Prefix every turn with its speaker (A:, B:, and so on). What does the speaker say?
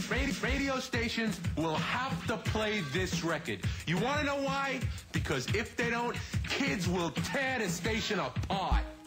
A: Radio stations will have to play this record. You want to know why? Because if they don't, kids will tear the station apart.